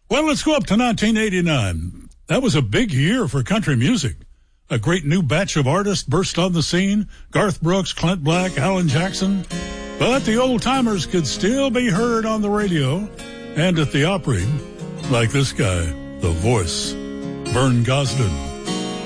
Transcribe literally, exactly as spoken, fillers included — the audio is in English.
Well, let's go up to nineteen eighty-nine. That was a big year for country music. A great new batch of artists burst on the scene. Garth Brooks, Clint Black, Alan Jackson. But the old-timers could still be heard on the radio and at the Opry, like this guy, The Voice, Vern Gosdin.